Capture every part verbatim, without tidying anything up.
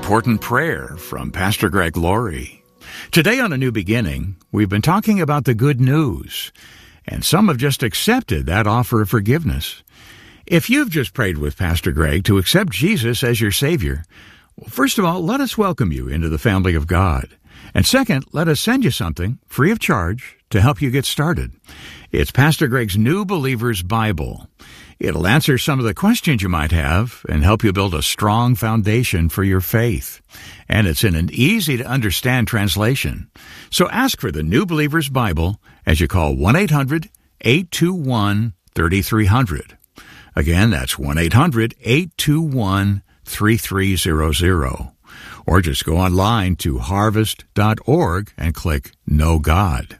important prayer from Pastor Greg Laurie. Today on A New Beginning, we've been talking about the good news, and some have just accepted that offer of forgiveness. If you've just prayed with Pastor Greg to accept Jesus as your Savior, well, first of all, let us welcome you into the family of God. And second, let us send you something free of charge to help you get started. It's Pastor Greg's New Believer's Bible. It'll answer some of the questions you might have and help you build a strong foundation for your faith. And it's in an easy-to-understand translation. So ask for the New Believer's Bible as you call one eight hundred, eight two one, three three zero zero. Again, that's one eight hundred, eight two one, three three zero zero. Or just go online to harvest dot org and click Know God.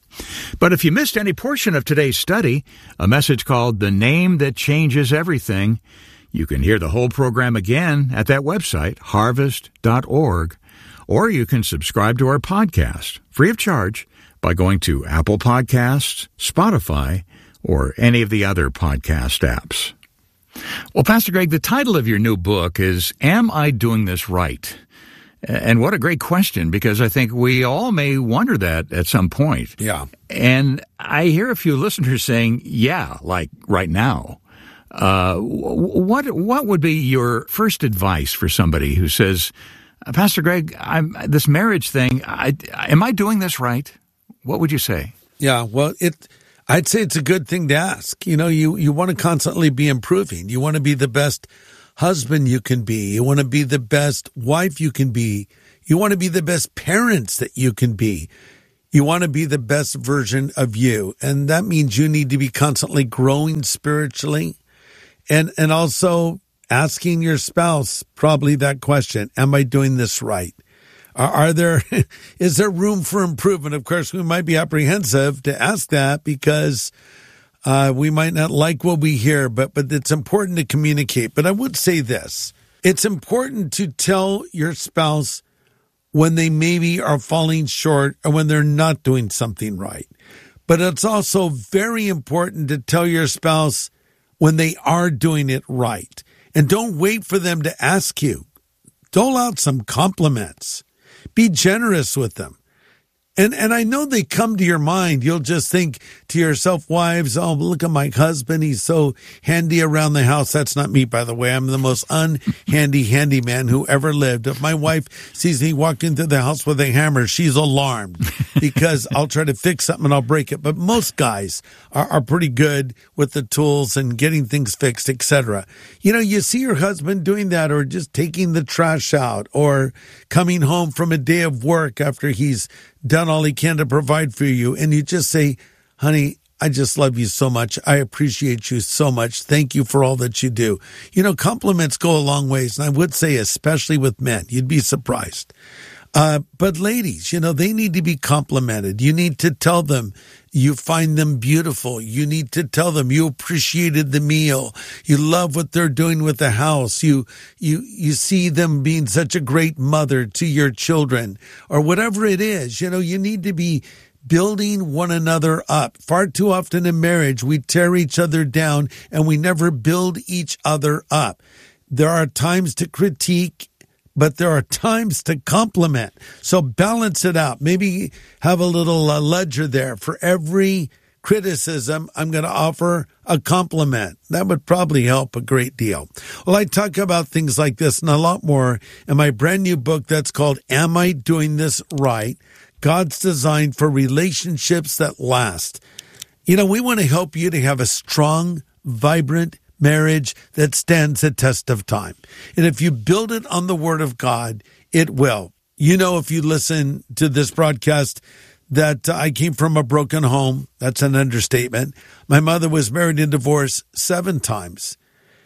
But if you missed any portion of today's study, a message called The Name That Changes Everything, you can hear the whole program again at that website, harvest dot org, or you can subscribe to our podcast, free of charge, by going to Apple Podcasts, Spotify, or any of the other podcast apps. Well, Pastor Greg, the title of your new book is Am I Doing This Right? And what a great question, because I think we all may wonder that at some point. Yeah. And I hear a few listeners saying, yeah, like right now. Uh, what what would be your first advice for somebody who says, Pastor Greg, I'm, this marriage thing, I, am I doing this right? What would you say? Yeah, well, it. I'd say it's a good thing to ask. You know, you, you want to constantly be improving. You want to be the best husband you can be. You want to be the best wife you can be. You want to be the best parents that you can be. You want to be the best version of you. And that means you need to be constantly growing spiritually and, and also asking your spouse probably that question, am I doing this right? Are, are there, is there room for improvement? Of course, we might be apprehensive to ask that because Uh, we might not like what we hear, but, but it's important to communicate. But I would say this. It's important to tell your spouse when they maybe are falling short or when they're not doing something right. But it's also very important to tell your spouse when they are doing it right. And don't wait for them to ask you. Dole out some compliments. Be generous with them. And and I know they come to your mind. You'll just think to yourself, wives, oh, look at my husband. He's so handy around the house. That's not me, by the way. I'm the most unhandy handyman who ever lived. If my wife sees me walk into the house with a hammer, she's alarmed because I'll try to fix something and I'll break it. But most guys are, are pretty good with the tools and getting things fixed, et cetera. You know, you see your husband doing that or just taking the trash out or coming home from a day of work after he's done all he can to provide for you, and you just say, honey, I just love you so much. I appreciate you so much. Thank you for all that you do. You know, compliments go a long ways, and I would say especially with men. You'd be surprised. Uh, but ladies, you know, they need to be complimented. You need to tell them you find them beautiful. You need to tell them you appreciated the meal. You love what they're doing with the house. You, you, you see them being such a great mother to your children or whatever it is. You know, you need to be building one another up. Far too often in marriage, we tear each other down and we never build each other up. There are times to critique, but there are times to compliment. So balance it out. Maybe have a little uh, ledger there. For every criticism, I'm going to offer a compliment. That would probably help a great deal. Well, I talk about things like this and a lot more in my brand new book that's called Am I Doing This Right? God's Design for Relationships That Last. You know, we want to help you to have a strong, vibrant marriage that stands the test of time. And if you build it on the Word of God, it will. You know, if you listen to this broadcast, that I came from a broken home. That's an understatement. My mother was married and divorced seven times.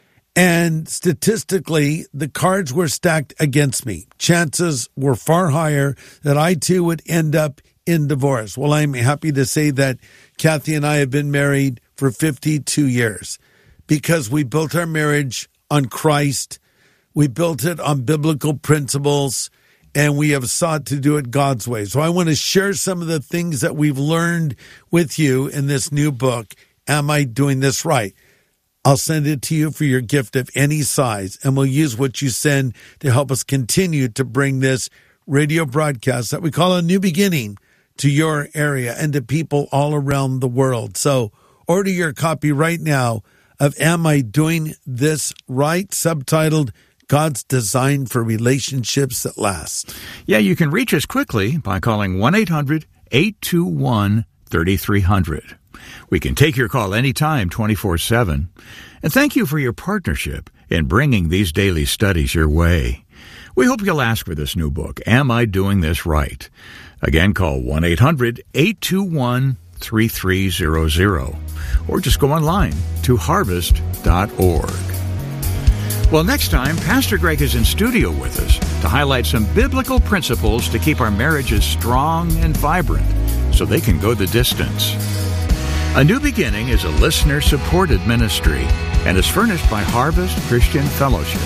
And statistically, the cards were stacked against me. Chances were far higher that I too would end up in divorce. Well, I'm happy to say that Kathy and I have been married for fifty-two years. Because we built our marriage on Christ, we built it on biblical principles, and we have sought to do it God's way. So I want to share some of the things that we've learned with you in this new book, Am I Doing This Right? I'll send it to you for your gift of any size, and we'll use what you send to help us continue to bring this radio broadcast that we call A New Beginning to your area and to people all around the world. So order your copy right now of Am I Doing This Right? Subtitled God's Design for Relationships That Last. Yeah, you can reach us quickly by calling one eight hundred eight two one three three zero zero. We can take your call anytime, twenty-four seven. And thank you for your partnership in bringing these daily studies your way. We hope you'll ask for this new book, Am I Doing This Right? Again, call one eight hundred eight two one three three zero zero. Or just go online to harvest dot org. Well, next time, Pastor Greg is in studio with us to highlight some biblical principles to keep our marriages strong and vibrant so they can go the distance. A New Beginning is a listener-supported ministry and is furnished by Harvest Christian Fellowship.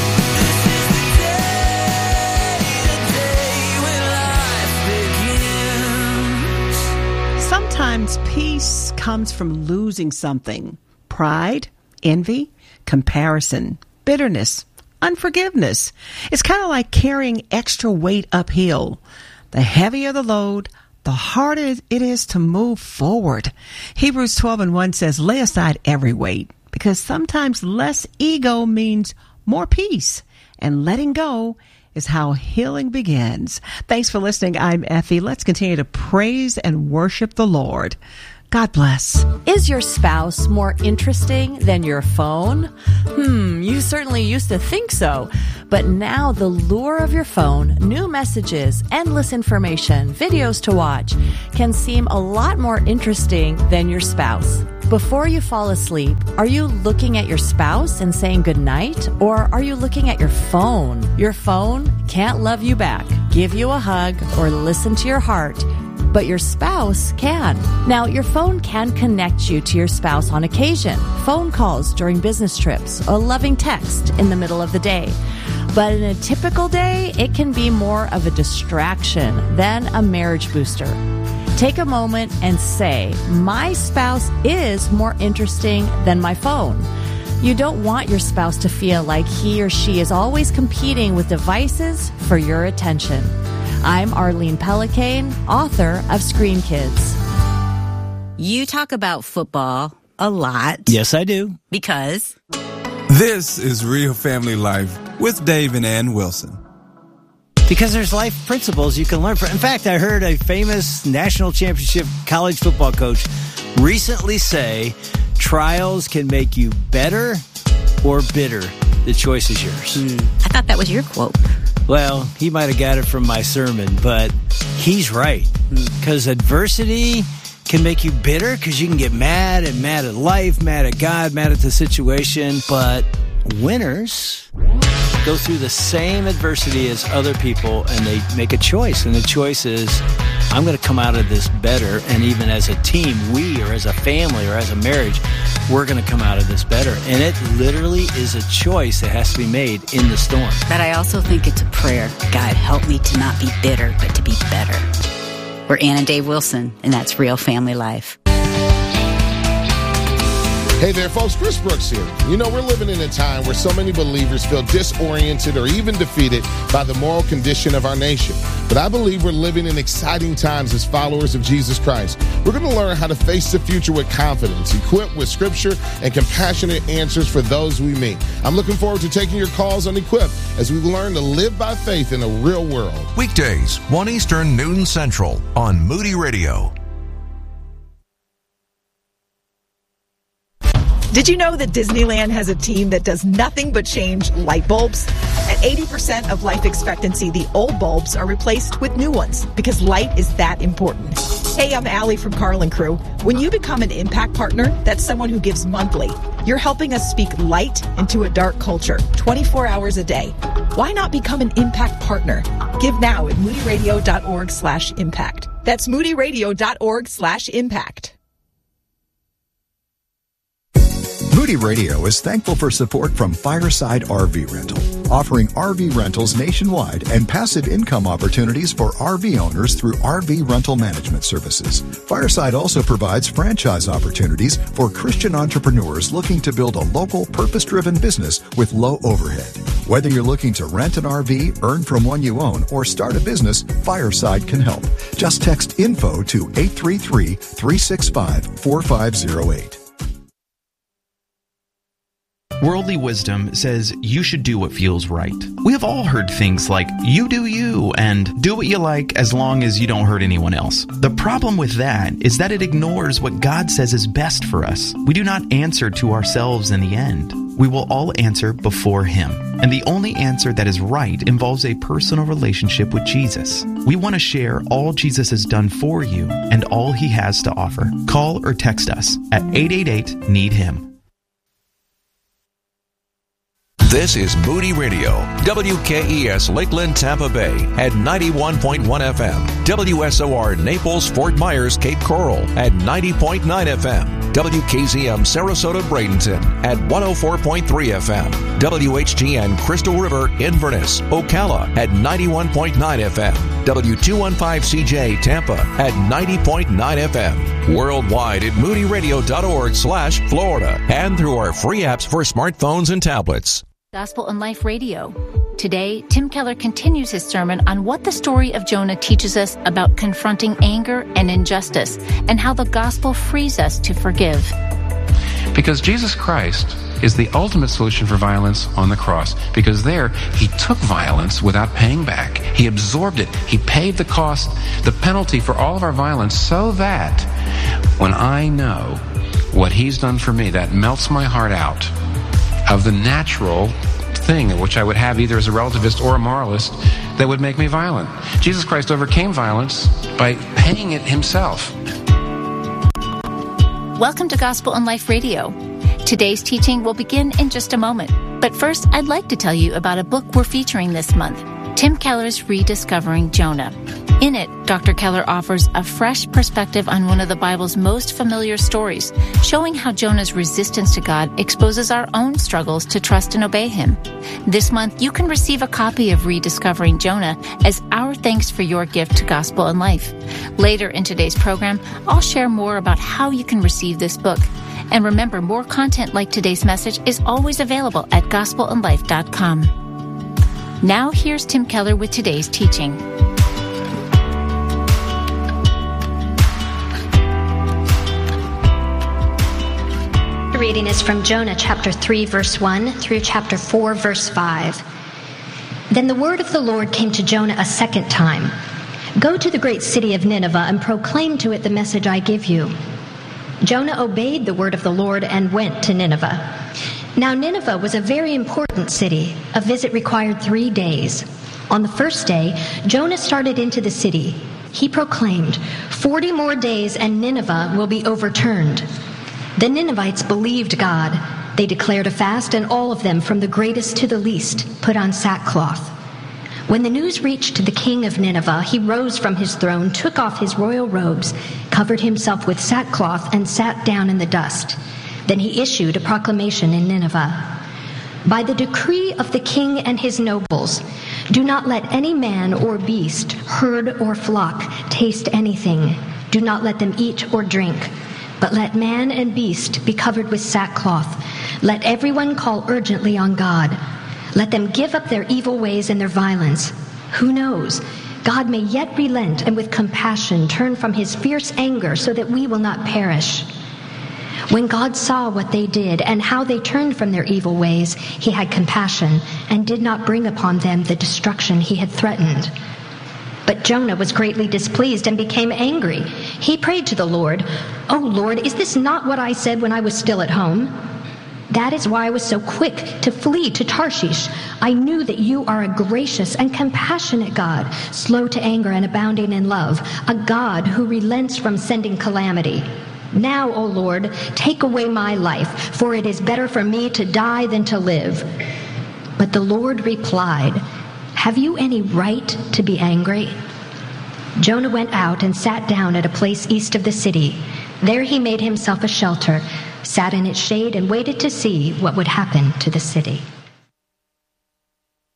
Sometimes peace comes from losing something. Pride, envy, comparison, bitterness, unforgiveness. It's kind of like carrying extra weight uphill. The heavier the load, the harder it is to move forward. Hebrews twelve and one says, lay aside every weight, because sometimes less ego means more peace, and letting go is how healing begins. Thanks for listening. I'm Effie. Let's continue to praise and worship the Lord. God bless. Is your spouse more interesting than your phone? Hmm, you certainly used to think so. But now the lure of your phone, new messages, endless information, videos to watch, can seem a lot more interesting than your spouse. Before you fall asleep, are you looking at your spouse and saying goodnight? Or are you looking at your phone? Your phone can't love you back, give you a hug, or listen to your heart. But your spouse can. Now, your phone can connect you to your spouse on occasion. Phone calls during business trips, a loving text in the middle of the day. But in a typical day, it can be more of a distraction than a marriage booster. Take a moment and say, my spouse is more interesting than my phone. You don't want your spouse to feel like he or she is always competing with devices for your attention. I'm Arlene Pellicane, author of Screen Kids. You talk about football a lot. Yes, I do. Because? This is Real Family Life with Dave and Ann Wilson. Because there's life principles you can learn from. In fact, I heard a famous national championship college football coach recently say, trials can make you better or bitter. The choice is yours. Mm, I thought that was your quote. Well, he might have got it from my sermon, but he's right. Because adversity can make you bitter because you can get mad and mad at life, mad at God, mad at the situation. But winners go through the same adversity as other people, and they make a choice. And the choice is, I'm going to come out of this better. And even as a team, we or as a family or as a marriage, we're going to come out of this better. And it literally is a choice that has to be made in the storm. But I also think it's a prayer. God, help me to not be bitter, but to be better. We're Ann and Dave Wilson, and that's Real Family Life. Hey there, folks. Chris Brooks here. You know, we're living in a time where so many believers feel disoriented or even defeated by the moral condition of our nation. But I believe we're living in exciting times as followers of Jesus Christ. We're going to learn how to face the future with confidence, equipped with scripture and compassionate answers for those we meet. I'm looking forward to taking your calls on Equip as we learn to live by faith in a real world. Weekdays, one Eastern, noon Central on Moody Radio. Did you know that Disneyland has a team that does nothing but change light bulbs? At eighty percent of life expectancy, the old bulbs are replaced with new ones because light is that important. Hey, I'm Allie from Carlin Crew. When you become an Impact Partner, that's someone who gives monthly. You're helping us speak light into a dark culture, twenty-four hours a day. Why not become an Impact Partner? Give now at moodyradio.org slash impact. That's moodyradio.org slash impact. Moody Radio is thankful for support from Fireside R V Rental. offering R V rentals nationwide and passive income opportunities for R V owners through R V rental management services. Fireside also provides franchise opportunities for Christian entrepreneurs looking to build a local, purpose-driven business with low overhead. Whether you're looking to rent an R V, earn from one you own, or start a business, Fireside can help. Just text info to eight three three, three six five, four five zero eight. Worldly wisdom says you should do what feels right. We have all heard things like, you do you, and do what you like as long as you don't hurt anyone else. The problem with that is that it ignores what God says is best for us. We do not answer to ourselves in the end. We will all answer before Him. And the only answer that is right involves a personal relationship with Jesus. We want to share all Jesus has done for you and all He has to offer. Call or text us at eight eight eight, need him. This is Moody Radio, W K E S Lakeland, Tampa Bay at ninety-one point one F M, W S O R Naples, Fort Myers, Cape Coral at ninety point nine F M, W K Z M Sarasota, Bradenton at one oh four point three F M, W H G N Crystal River, Inverness, Ocala at ninety-one point nine F M, W two fifteen C J Tampa at ninety point nine F M, worldwide at moodyradio.org slash Florida, and through our free apps for smartphones and tablets. Gospel and Life Radio. Today, Tim Keller continues his sermon on what the story of Jonah teaches us about confronting anger and injustice, and how the gospel frees us to forgive. Because Jesus Christ is the ultimate solution for violence on the cross. Because there, He took violence without paying back. He absorbed it. He paid the cost, the penalty for all of our violence, so that when I know what He's done for me, that melts my heart out of the natural thing which I would have either as a relativist or a moralist that would make me violent. Jesus Christ overcame violence by paying it Himself. Welcome to Gospel and Life Radio. Today's teaching will begin in just a moment. But first, I'd like to tell you about a book we're featuring this month, Tim Keller's Rediscovering Jonah. In it, Doctor Keller offers a fresh perspective on one of the Bible's most familiar stories, showing how Jonah's resistance to God exposes our own struggles to trust and obey Him. This month, you can receive a copy of Rediscovering Jonah as our thanks for your gift to Gospel and Life. Later in today's program, I'll share more about how you can receive this book. And remember, more content like today's message is always available at gospel and life dot com. Now, here's Tim Keller with today's teaching. The reading is from Jonah chapter three, verse one through chapter four, verse five. Then the word of the Lord came to Jonah a second time. Go to the great city of Nineveh and proclaim to it the message I give you. Jonah obeyed the word of the Lord and went to Nineveh. Now Nineveh was a very important city. A visit required three days. On the first day, Jonah started into the city. He proclaimed, forty more days and Nineveh will be overturned. The Ninevites believed God. They declared a fast, and all of them, from the greatest to the least, put on sackcloth. When the news reached the king of Nineveh, he rose from his throne, took off his royal robes, covered himself with sackcloth, and sat down in the dust. Then he issued a proclamation in Nineveh. By the decree of the king and his nobles, do not let any man or beast, herd or flock, taste anything. Do not let them eat or drink. But let man and beast be covered with sackcloth. Let everyone call urgently on God. Let them give up their evil ways and their violence. Who knows? God may yet relent and with compassion turn from His fierce anger so that we will not perish. When God saw what they did and how they turned from their evil ways, He had compassion and did not bring upon them the destruction He had threatened. But Jonah was greatly displeased and became angry. He prayed to the Lord, "O Lord, is this not what I said when I was still at home? That is why I was so quick to flee to Tarshish. I knew that you are a gracious and compassionate God, slow to anger and abounding in love, a God who relents from sending calamity. Now, O Lord, take away my life, for it is better for me to die than to live." But the Lord replied, "Have you any right to be angry?" Jonah went out and sat down at a place east of the city. There he made himself a shelter, sat in its shade, and waited to see what would happen to the city.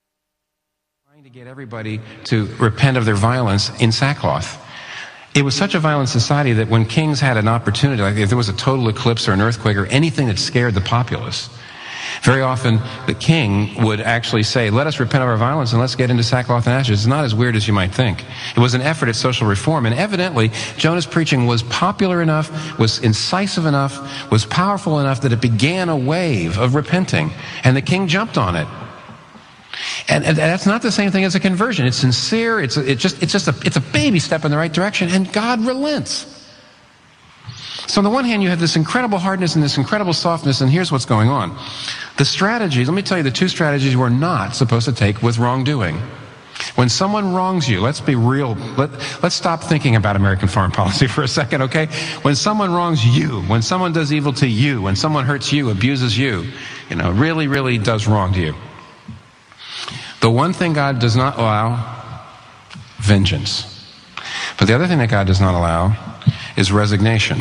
Trying to get everybody to repent of their violence in sackcloth. It was such a violent society that when kings had an opportunity, like if there was a total eclipse or an earthquake or anything that scared the populace, very often the king would actually say, let us repent of our violence and let's get into sackcloth and ashes. It's not as weird as you might think. It was an effort at social reform, and evidently Jonah's preaching was popular enough, was incisive enough, was powerful enough that it began a wave of repenting, and the king jumped on it. And, and that's not the same thing as a conversion. It's sincere. It's a, it just it's just a it's a baby step in the right direction, and God relents. So on the one hand, you have this incredible hardness and this incredible softness, and here's what's going on. The strategies, let me tell you the two strategies we're not supposed to take with wrongdoing. When someone wrongs you, let's be real. Let, let's stop thinking about American foreign policy for a second, okay? When someone wrongs you, when someone does evil to you, when someone hurts you, abuses you, you know, really, really does wrong to you. The one thing God does not allow, vengeance. But the other thing that God does not allow is resignation.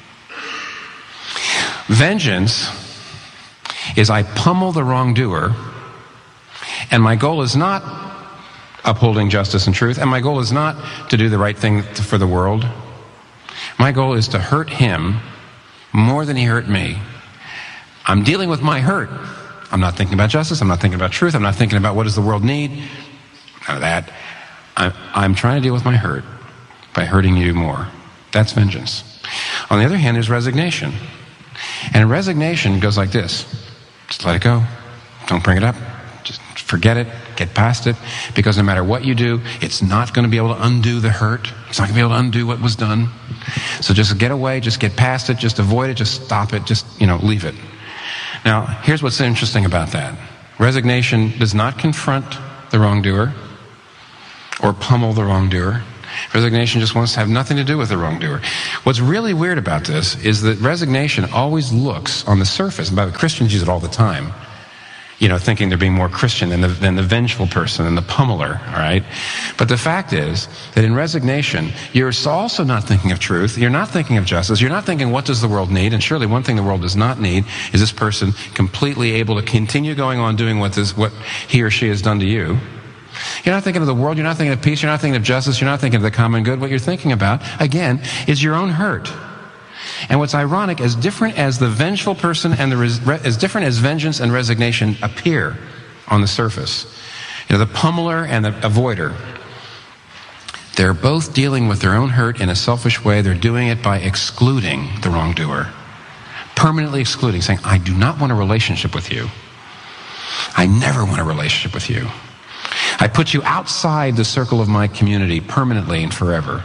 Vengeance is I pummel the wrongdoer, and my goal is not upholding justice and truth, and my goal is not to do the right thing for the world. My goal is to hurt him more than he hurt me. I'm dealing with my hurt. I'm not thinking about justice. I'm not thinking about truth. I'm not thinking about what does the world need. None of that. I'm, I'm trying to deal with my hurt by hurting you more. That's vengeance. On the other hand, there's resignation. And resignation goes like this. Just let it go. Don't bring it up. Just forget it. Get past it. Because no matter what you do, it's not going to be able to undo the hurt. It's not going to be able to undo what was done. So just get away. Just get past it. Just avoid it. Just stop it. Just, you know, leave it. Now, here's what's interesting about that. Resignation does not confront the wrongdoer or pummel the wrongdoer. Resignation just wants to have nothing to do with the wrongdoer. What's really weird about this is that resignation always looks on the surface, and by the way, Christians use it all the time, you know, thinking they're being more Christian than the, than the vengeful person and the pummeler, all right? But the fact is that in resignation, you're also not thinking of truth, you're not thinking of justice, you're not thinking what does the world need, and surely one thing the world does not need is this person completely able to continue going on doing what, this, what he or she has done to you. You're not thinking of the world, you're not thinking of peace, you're not thinking of justice, you're not thinking of the common good. What you're thinking about, again, is your own hurt. And what's ironic, as different as the vengeful person and the res- as different as vengeance and resignation appear on the surface, you know, the pummeler and the avoider, they're both dealing with their own hurt in a selfish way. They're doing it by excluding the wrongdoer, permanently excluding, saying, I do not want a relationship with you. I never want a relationship with you. I put you outside the circle of my community permanently and forever.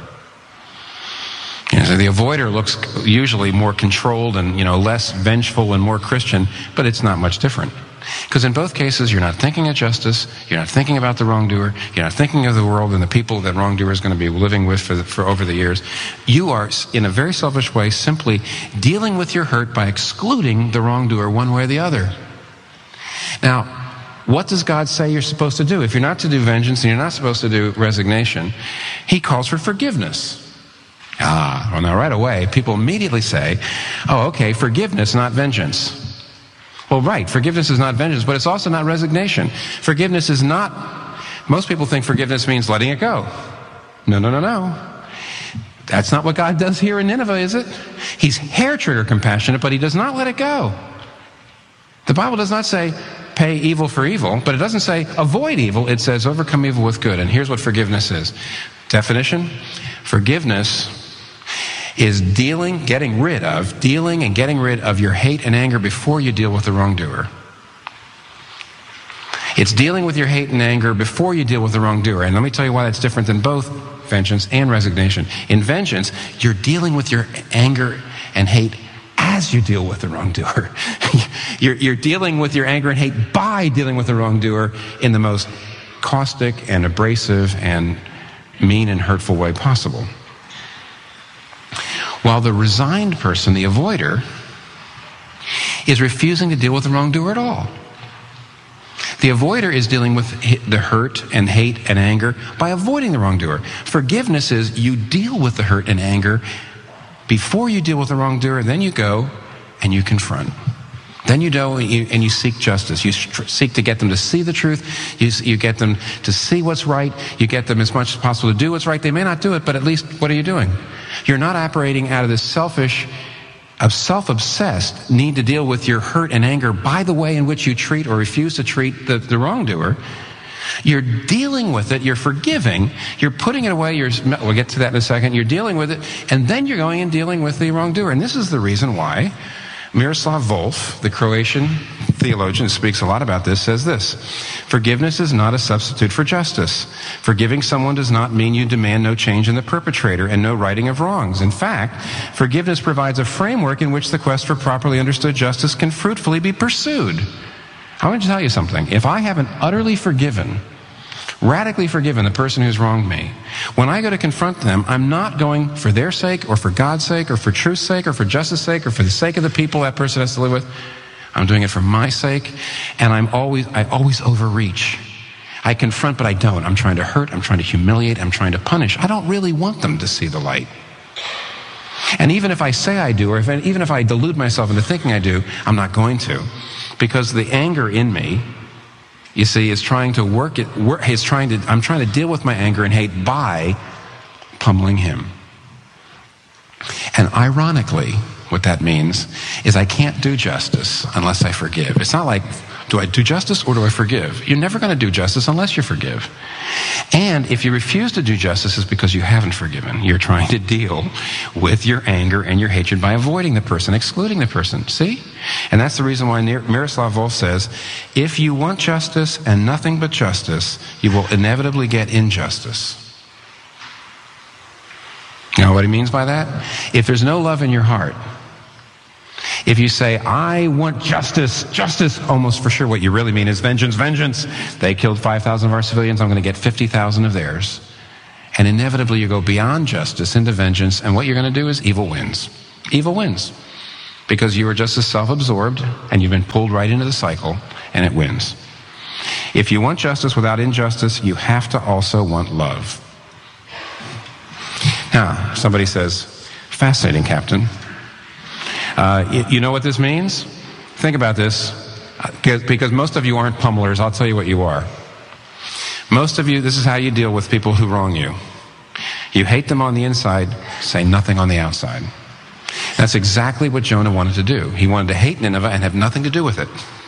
And so the avoider looks usually more controlled and, you know, less vengeful and more Christian, but it's not much different. Because in both cases, you're not thinking of justice, you're not thinking about the wrongdoer, you're not thinking of the world and the people that wrongdoer is going to be living with for, the, for over the years. You are, in a very selfish way, simply dealing with your hurt by excluding the wrongdoer one way or the other. Now, what does God say you're supposed to do? If you're not to do vengeance and you're not supposed to do resignation, he calls for forgiveness. Ah, well now right away, people immediately say, oh, okay, forgiveness, not vengeance. Well, right, forgiveness is not vengeance, but it's also not resignation. Forgiveness is not, most people think forgiveness means letting it go. No, no, no, no. That's not what God does here in Nineveh, is it? He's hair-trigger compassionate, but he does not let it go. The Bible does not say, pay evil for evil, but it doesn't say avoid evil. It says overcome evil with good. And here's what forgiveness is. Definition: forgiveness is dealing, getting rid of, dealing and getting rid of your hate and anger before you deal with the wrongdoer. It's dealing with your hate and anger before you deal with the wrongdoer. And let me tell you why that's different than both vengeance and resignation. In vengeance, you're dealing with your anger and hate as you deal with the wrongdoer. you're, you're dealing with your anger and hate by dealing with the wrongdoer in the most caustic and abrasive and mean and hurtful way possible. While the resigned person, the avoider, is refusing to deal with the wrongdoer at all. The avoider is dealing with the hurt and hate and anger by avoiding the wrongdoer. Forgiveness is you deal with the hurt and anger before you deal with the wrongdoer, then you go and you confront. Then you go and you, and you seek justice. You tr- seek to get them to see the truth. You, you get them to see what's right. You get them as much as possible to do what's right. They may not do it, but at least what are you doing? You're not operating out of this selfish, a self-obsessed need to deal with your hurt and anger by the way in which you treat or refuse to treat the, the wrongdoer. You're dealing with it. You're forgiving. You're putting it away. You're, we'll get to that in a second. You're dealing with it. And then you're going and dealing with the wrongdoer. And this is the reason why Miroslav Volf, the Croatian theologian who speaks a lot about this, says this: forgiveness is not a substitute for justice. Forgiving someone does not mean you demand no change in the perpetrator and no righting of wrongs. In fact, forgiveness provides a framework in which the quest for properly understood justice can fruitfully be pursued. I want to tell you something. If I haven't utterly forgiven, radically forgiven the person who's wronged me, when I go to confront them, I'm not going for their sake or for God's sake or for truth's sake or for justice's sake or for the sake of the people that person has to live with. I'm doing it for my sake, and I'm always, I always overreach. I confront, but I don't. I'm trying to hurt, I'm trying to humiliate, I'm trying to punish. I don't really want them to see the light. And even if I say I do, or if, even if I delude myself into thinking I do, I'm not going to. Because the anger in me, you see, is trying to work it, work, is trying to, I'm trying to deal with my anger and hate by pummeling him. And ironically, what that means is I can't do justice unless I forgive. It's not like, do I do justice or do I forgive? You're never going to do justice unless you forgive. And if you refuse to do justice, it's because you haven't forgiven. You're trying to deal with your anger and your hatred by avoiding the person, excluding the person. See? And that's the reason why Miroslav Volf says, if you want justice and nothing but justice, you will inevitably get injustice. You know what he means by that? If there's no love in your heart, if you say, I want justice, justice, almost for sure what you really mean is vengeance, vengeance. They killed five thousand of our civilians, I'm going to get fifty thousand of theirs. And inevitably you go beyond justice into vengeance, and what you're going to do is evil wins. Evil wins. Because you are just as self-absorbed, and you've been pulled right into the cycle, and it wins. If you want justice without injustice, you have to also want love. Now, somebody says, fascinating, Captain. Uh, you know what this means? Think about this. Because most of you aren't pummelers, I'll tell you what you are. Most of you, this is how you deal with people who wrong you. You hate them on the inside, say nothing on the outside. That's exactly what Jonah wanted to do. He wanted to hate Nineveh and have nothing to do with it.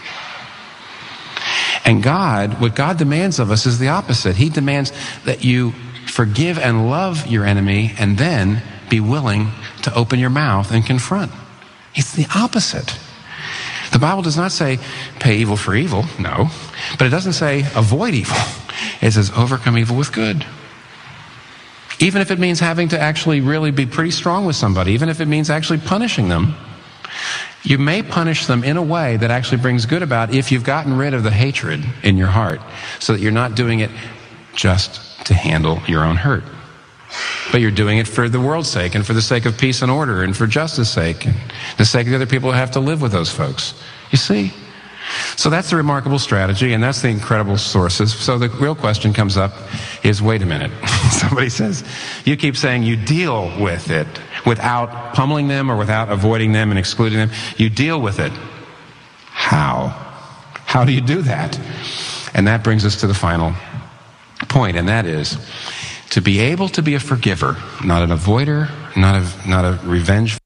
And God, what God demands of us is the opposite. He demands that you forgive and love your enemy and then be willing to open your mouth and confront. It's the opposite. The Bible does not say pay evil for evil, no. But it doesn't say avoid evil. It says overcome evil with good. Even if it means having to actually really be pretty strong with somebody, even if it means actually punishing them, you may punish them in a way that actually brings good about if you've gotten rid of the hatred in your heart so that you're not doing it just to handle your own hurt. But you're doing it for the world's sake and for the sake of peace and order and for justice's sake and the sake of the other people who have to live with those folks. You see? So that's the remarkable strategy, and that's the incredible sources. So the real question comes up is, wait a minute. Somebody says, you keep saying you deal with it without pummeling them or without avoiding them and excluding them. You deal with it. How? How do you do that? And that brings us to the final point, and that is to be able to be a forgiver, not an avoider, not a, not a revenge.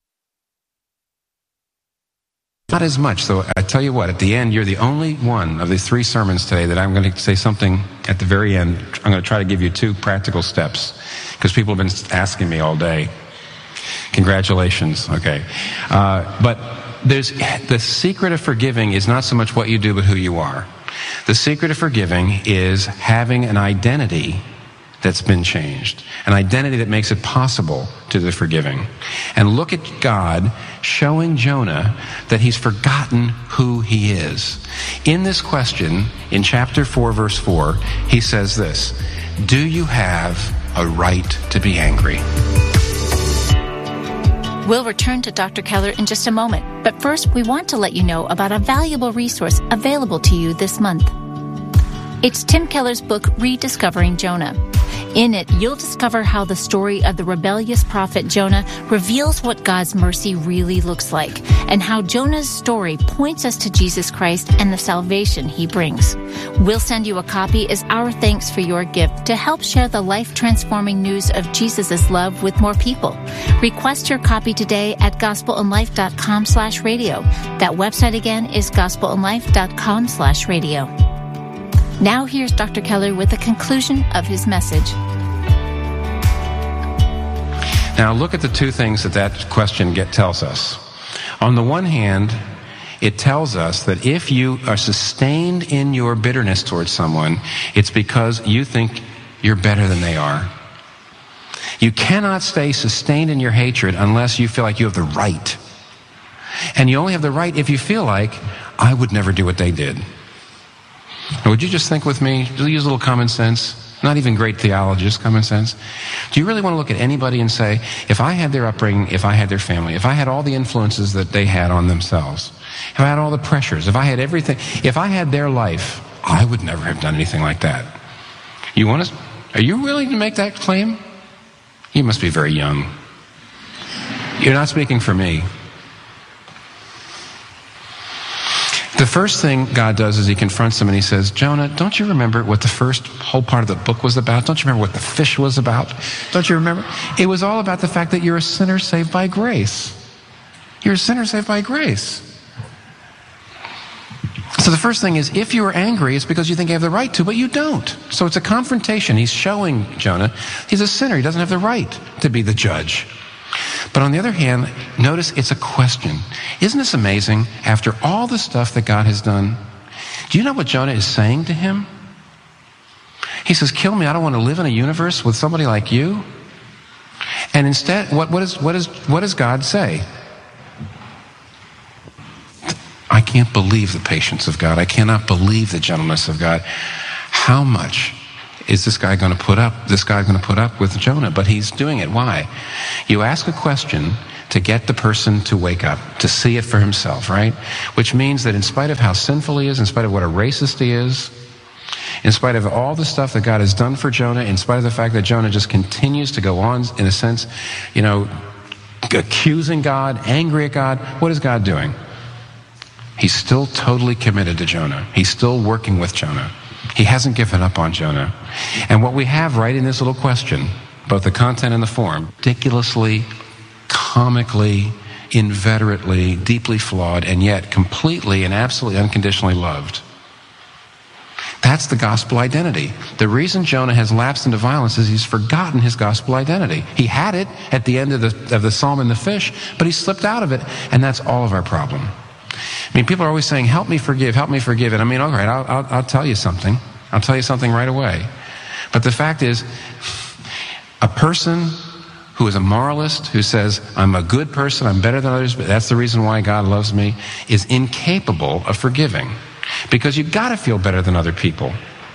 Not as much, so I tell you what, at the end, you're the only one of these three sermons today that I'm going to say something at the very end. I'm going to try to give you two practical steps, because people have been asking me all day. Congratulations, okay. Uh, but there's the secret of forgiving is not so much what you do, but who you are. The secret of forgiving is having an identity that's been changed, an identity that makes it possible to the forgiving. And look at God showing Jonah that he's forgotten who he is. In this question, in chapter four, verse four, he says this: do you have a right to be angry? We'll return to Doctor Keller in just a moment, but first we want to let you know about a valuable resource available to you this month. It's Tim Keller's book, Rediscovering Jonah. In it, you'll discover how the story of the rebellious prophet Jonah reveals what God's mercy really looks like, and how Jonah's story points us to Jesus Christ and the salvation he brings. We'll send you a copy as our thanks for your gift to help share the life-transforming news of Jesus' love with more people. Request your copy today at gospelandlife.com slash radio. That website again is gospelandlife.com slash radio. Now here's Doctor Keller with the conclusion of his message. Now look at the two things that that question get, tells us. On the one hand, it tells us that if you are sustained in your bitterness towards someone, it's because you think you're better than they are. You cannot stay sustained in your hatred unless you feel like you have the right. And you only have the right if you feel like, I would never do what they did. Now, would you just think with me, use a little common sense, not even great theology, just common sense. Do you really want to look at anybody and say, if I had their upbringing, if I had their family, if I had all the influences that they had on themselves, if I had all the pressures, if I had everything, if I had their life, I would never have done anything like that. You want to, are you willing to make that claim? You must be very young. You're not speaking for me. The first thing God does is he confronts him and he says, Jonah, don't you remember what the first whole part of the book was about? Don't you remember what the fish was about? Don't you remember? It was all about the fact that you're a sinner saved by grace. You're a sinner saved by grace. So the first thing is, if you are angry, it's because you think you have the right to, but you don't. So it's a confrontation. He's showing Jonah he's a sinner. He doesn't have the right to be the judge. But on the other hand, notice it's a question. Isn't this amazing? After all the stuff that God has done, do you know what Jonah is saying to him? He says, kill me. I don't want to live in a universe with somebody like you. And instead, what, what, is, what, is, what does God say? I can't believe the patience of God. I cannot believe the gentleness of God. How much is this guy going to put up, this guy going to put up with Jonah? But he's doing it. Why? You ask a question to get the person to wake up, to see it for himself, right? Which means that in spite of how sinful he is, in spite of what a racist he is, in spite of all the stuff that God has done for Jonah, in spite of the fact that Jonah just continues to go on, in a sense, you know, accusing God, angry at God, what is God doing? He's still totally committed to Jonah. He's still working with Jonah. He hasn't given up on Jonah. And what we have right in this little question, both the content and the form, ridiculously, comically, inveterately, deeply flawed, and yet completely and absolutely unconditionally loved. That's the gospel identity. The reason Jonah has lapsed into violence is he's forgotten his gospel identity. He had it at the end of the, of the psalm in the fish, but he slipped out of it, and that's all of our problem. I mean, people are always saying, help me forgive, help me forgive. And I mean, all right, I'll, I'll, I'll tell you something. I'll tell you something right away. But the fact is, a person who is a moralist, who says, I'm a good person, I'm better than others, but that's the reason why God loves me, is incapable of forgiving. Because you've got to feel better than other people.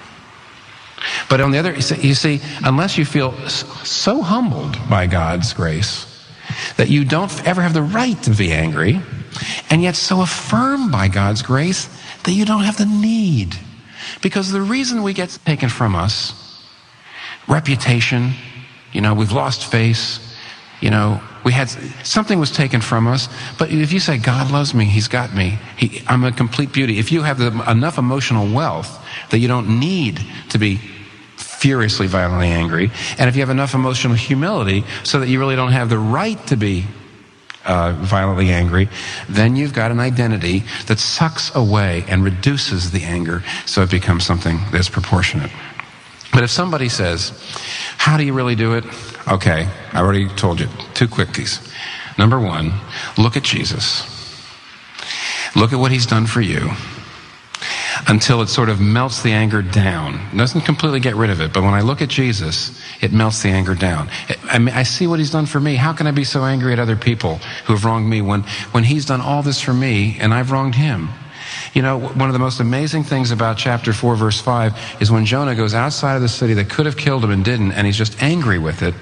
But on the other, you see, unless you feel so humbled by God's grace that you don't ever have the right to be angry, and yet so affirmed by God's grace that you don't have the need. Because the reason we get taken from us, reputation, you know, we've lost face, you know, we had, something was taken from us, but if you say, God loves me, he's got me, he, I'm a complete beauty. If you have the, enough emotional wealth that you don't need to be furiously, violently angry, and if you have enough emotional humility so that you really don't have the right to be uh, violently angry, then you've got an identity that sucks away and reduces the anger so it becomes something that's proportionate. But if somebody says, how do you really do it? Okay, I already told you. Two quickies. Number one, look at Jesus. Look at what he's done for you until it sort of melts the anger down. It doesn't completely get rid of it, but when I look at Jesus, it melts the anger down. I mean, I see what he's done for me. How can I be so angry at other people who have wronged me when, when he's done all this for me and I've wronged him? You know, one of the most amazing things about chapter four, verse five, is when Jonah goes outside of the city that could have killed him and didn't, and he's just angry with it.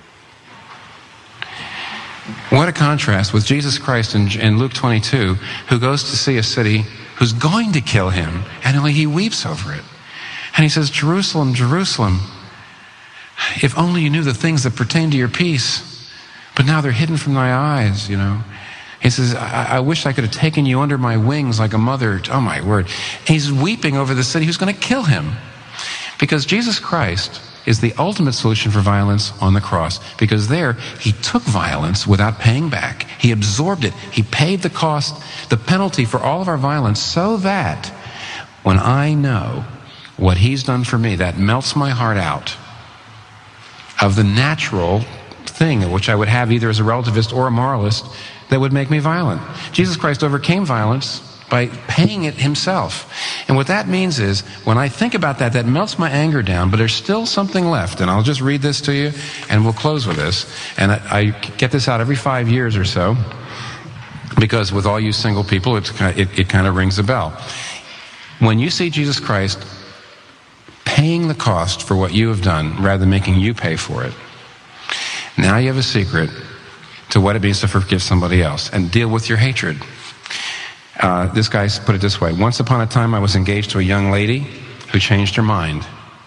What a contrast with Jesus Christ in, in Luke twenty-two, who goes to see a city who's going to kill him, and he weeps over it. And he says, Jerusalem, Jerusalem, if only you knew the things that pertain to your peace, but now they're hidden from thy eyes, you know. He says, I, I wish I could have taken you under my wings like a mother. Oh, my word. He's weeping over the city who's going to kill him. Because Jesus Christ is the ultimate solution for violence on the cross. Because there, he took violence without paying back. He absorbed it. He paid the cost, the penalty for all of our violence, so that when I know what he's done for me, that melts my heart out of the natural thing which I would have either as a relativist or a moralist that would make me violent. Jesus Christ overcame violence by paying it himself. And what that means is, when I think about that, that melts my anger down, but there's still something left. And I'll just read this to you, and we'll close with this. And I, I get this out every five years or so, because with all you single people, it's, it, it kind of rings a bell. When you see Jesus Christ paying the cost for what you have done, rather than making you pay for it, now you have a secret to what it means to forgive somebody else and deal with your hatred. Uh, this guy put it this way. Once upon a time, I was engaged to a young lady who changed her mind.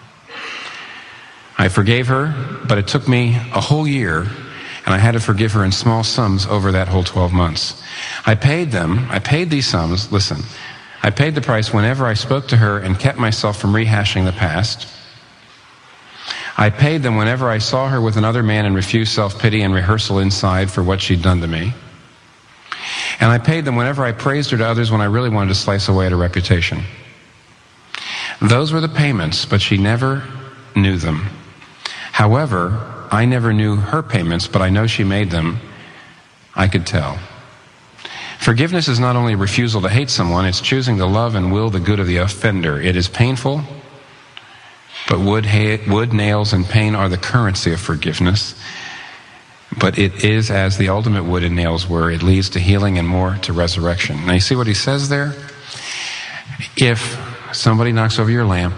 I forgave her, but it took me a whole year, and I had to forgive her in small sums over that whole twelve months. I paid them, I paid these sums, listen, I paid the price whenever I spoke to her and kept myself from rehashing the past. I paid them whenever I saw her with another man and refused self-pity and rehearsal inside for what she'd done to me. And I paid them whenever I praised her to others when I really wanted to slice away at her reputation. Those were the payments, but she never knew them. However, I never knew her payments, but I know she made them. I could tell. Forgiveness is not only a refusal to hate someone, it's choosing to love and will the good of the offender. It is painful, but wood, ha- wood, nails, and pain are the currency of forgiveness. But it is as the ultimate wood and nails were. It leads to healing and more to resurrection. Now you see what he says there? If somebody knocks over your lamp,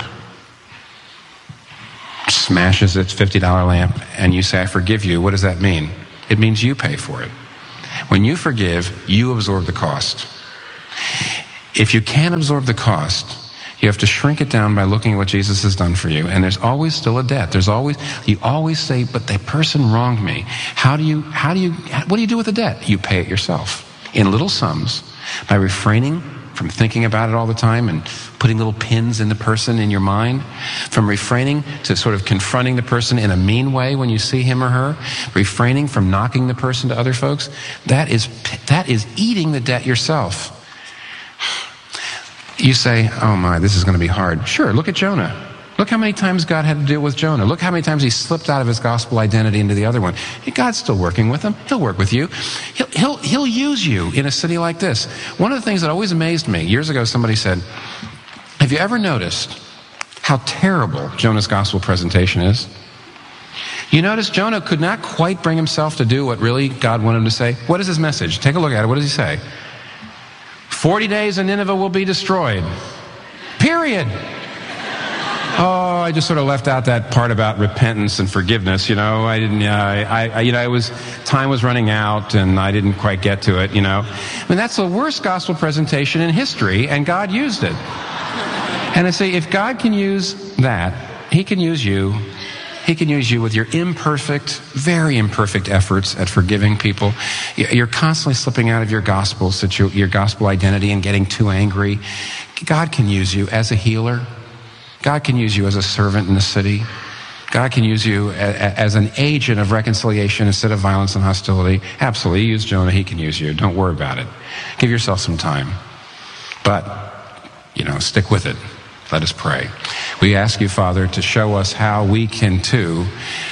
smashes its fifty dollar lamp, and you say, I forgive you, what does that mean? It means you pay for it. When you forgive, you absorb the cost. If you can't absorb the cost, you have to shrink it down by looking at what Jesus has done for you. And there's always still a debt. There's always, you always say, but the person wronged me. How do you, how do you, what do you do with the debt? You pay it yourself in little sums by refraining from thinking about it all the time and putting little pins in the person in your mind, from refraining to sort of confronting the person in a mean way when you see him or her, refraining from knocking the person to other folks. That is, that is eating the debt yourself. You say, oh my, this is going to be hard. Sure, look at Jonah. Look how many times God had to deal with Jonah. Look how many times he slipped out of his gospel identity into the other one. God's still working with him. He'll work with you. He'll, he'll, he'll use you in a city like this. One of the things that always amazed me, years ago somebody said, have you ever noticed how terrible Jonah's gospel presentation is? You notice Jonah could not quite bring himself to do what really God wanted him to say. What is his message? Take a look at it. What does he say? Forty days and Nineveh will be destroyed. Period. Oh, I just sort of left out that part about repentance and forgiveness. You know, I didn't. Uh, I, I, you know, it was time was running out, and I didn't quite get to it. You know, I mean, that's the worst gospel presentation in history, and God used it. And I say, if God can use that, He can use you. He can use you with your imperfect, very imperfect efforts at forgiving people. You're constantly slipping out of your gospel, your gospel identity, and getting too angry. God can use you as a healer. God can use you as a servant in the city. God can use you as an agent of reconciliation instead of violence and hostility. Absolutely. Use Jonah. He can use you. Don't worry about it. Give yourself some time. But, you know, stick with it. Let us pray. We ask you, Father, to show us how we can, too,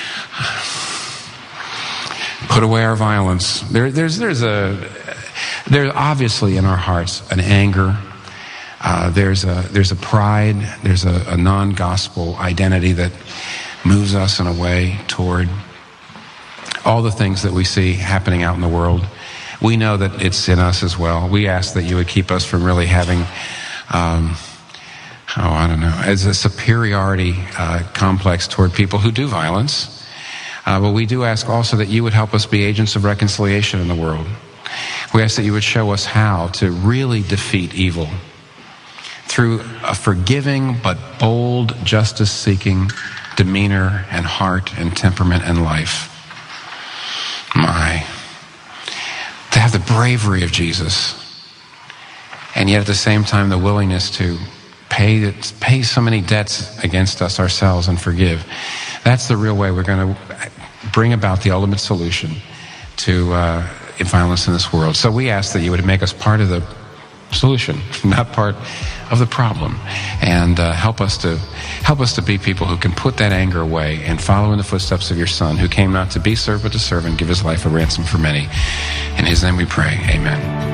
put away our violence. There, there's, there's a, there's obviously in our hearts an anger. Uh, there's a, there's a pride. There's a, a non-gospel identity that moves us in a way toward all the things that we see happening out in the world. We know that it's in us as well. We ask that you would keep us from really having, um, oh, I don't know, as a superiority uh, complex toward people who do violence. Uh, but we do ask also that you would help us be agents of reconciliation in the world. We ask that you would show us how to really defeat evil through a forgiving but bold, justice-seeking demeanor and heart and temperament and life. My. To have the bravery of Jesus, and yet at the same time the willingness to pay, pay so many debts against us ourselves and forgive. That's the real way we're going to bring about the ultimate solution to uh, violence in this world. So we ask that you would make us part of the solution, not part of the problem, and uh, help us to help us to be people who can put that anger away and follow in the footsteps of your Son, who came not to be served but to serve and give his life a ransom for many. In his name we pray. Amen.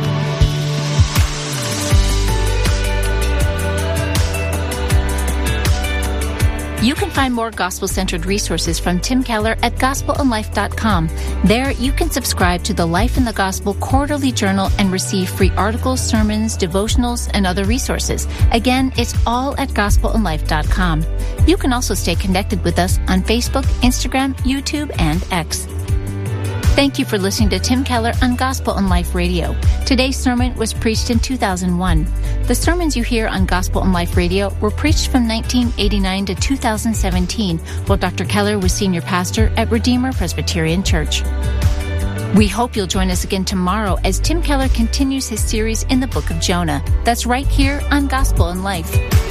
You can find more gospel-centered resources from Tim Keller at gospel and life dot com. There, you can subscribe to the Life in the Gospel quarterly journal and receive free articles, sermons, devotionals, and other resources. Again, it's all at gospel and life dot com. You can also stay connected with us on Facebook, Instagram, YouTube, and X. Thank you for listening to Tim Keller on Gospel and Life Radio. Today's sermon was preached in two thousand one. The sermons you hear on Gospel and Life Radio were preached from nineteen eighty-nine to two thousand seventeen, while Doctor Keller was senior pastor at Redeemer Presbyterian Church. We hope you'll join us again tomorrow as Tim Keller continues his series in the book of Jonah. That's right here on Gospel and Life.